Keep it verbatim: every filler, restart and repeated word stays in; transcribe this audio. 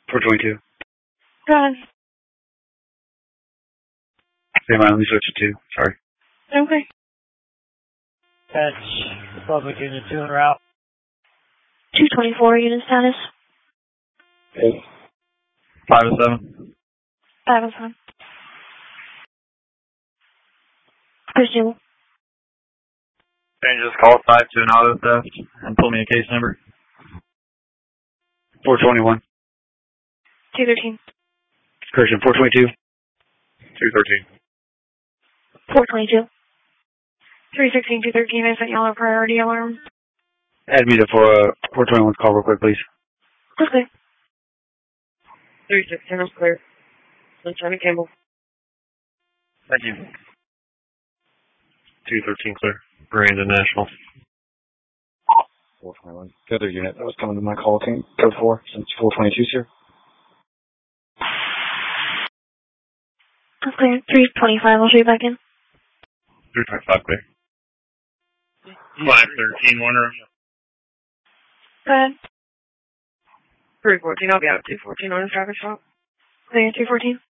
four twenty-two. Go ahead. Hey, man, let me switch it to. Sorry. Okay. That's Republic Unit two en route. two twenty-four, unit status. Hey. five oh seven. five oh seven. Pursuit. Can you just call five to an auto theft and pull me a case number? four twenty-one. two thirteen. Correction, four twenty-two. two thirteen. four twenty-two. three sixteen, two thirteen, I sent y'all a priority alarm. Add me to for uh, four twenty-one call real quick, please. Okay. three sixteen, I'm clear. Sunshine and Campbell. Thank you. two thirteen clear. Brandon National. four twenty-one. The other unit that was coming to my call team, code four, since four twenty-two's here. Okay, three twenty-five, I'll show you back in. three twenty-five clear. five thirteen, one room. Go ahead. three fourteen, I'll be out at two fourteen on the traffic stop. Clear, three fourteen.